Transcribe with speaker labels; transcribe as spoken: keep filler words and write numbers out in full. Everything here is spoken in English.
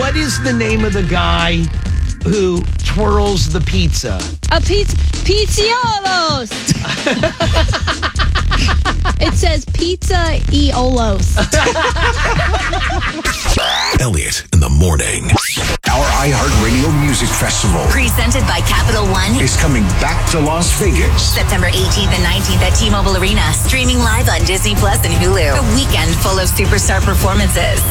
Speaker 1: what is the name of the guy who twirls the pizza?
Speaker 2: A pizza, Pizziolos. It says Pizza Eolos.
Speaker 3: Elliot in the morning. Our iHeartRadio Music Festival,
Speaker 4: presented by Capital One,
Speaker 3: is coming back to Las Vegas.
Speaker 4: September eighteenth and nineteenth at T-Mobile Arena. Streaming live on Disney Plus and Hulu. A weekend full of superstar performances.